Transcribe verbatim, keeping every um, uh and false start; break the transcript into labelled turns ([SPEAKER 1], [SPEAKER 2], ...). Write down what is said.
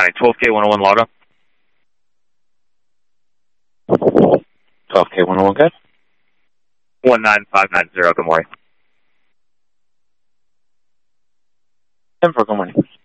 [SPEAKER 1] morning. twelve K one oh one log on. twelve K one oh one, good. one nine five nine zero, good morning. ten four, good morning.